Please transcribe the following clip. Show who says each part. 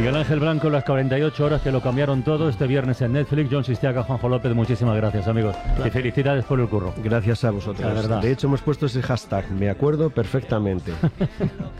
Speaker 1: Miguel Ángel Blanco, las 48 horas que lo cambiaron todo este viernes en Netflix. John Sistiaga, Juanjo López, muchísimas gracias, amigos. Y felicidades por el curro.
Speaker 2: Gracias a vosotros.
Speaker 1: La verdad.
Speaker 2: De hecho, hemos puesto ese hashtag, me acuerdo perfectamente.